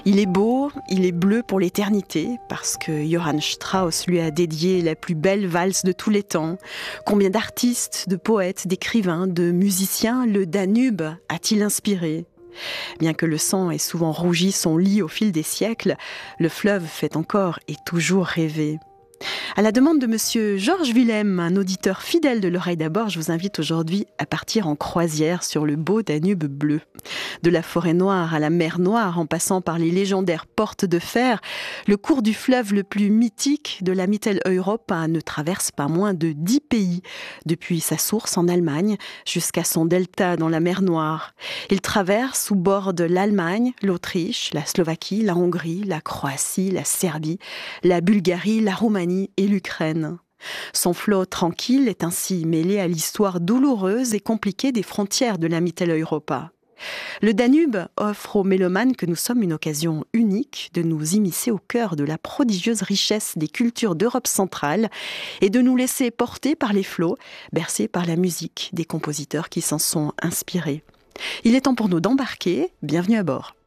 Il est beau, il est bleu pour l'éternité, parce que Johann Strauss lui a dédié la plus belle valse de tous les temps. Combien d'artistes, de poètes, d'écrivains, de musiciens le Danube a-t-il inspiré ? Bien que le sang ait souvent rougi son lit au fil des siècles, le fleuve fait encore et toujours rêver. À la demande de monsieur Georges Willem, un auditeur fidèle de l'Oreille d'abord, je vous invite aujourd'hui à partir en croisière sur le beau Danube bleu. De la forêt noire à la mer Noire, en passant par les légendaires portes de fer, le cours du fleuve le plus mythique de la Mitteleuropa ne traverse pas moins de 10 pays, depuis sa source en Allemagne jusqu'à son delta dans la mer Noire. Il traverse ou borde l'Allemagne, l'Autriche, la Slovaquie, la Hongrie, la Croatie, la Serbie, la Bulgarie, la Roumanie et l'Ukraine. Son flot tranquille est ainsi mêlé à l'histoire douloureuse et compliquée des frontières de la Mitteleuropa. Le Danube offre aux mélomanes que nous sommes une occasion unique de nous immiscer au cœur de la prodigieuse richesse des cultures d'Europe centrale et de nous laisser porter par les flots, bercés par la musique des compositeurs qui s'en sont inspirés. Il est temps pour nous d'embarquer. Bienvenue à bord.